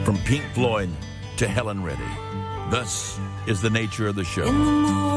From Pink Floyd to Helen Reddy. Thus is the nature of the show.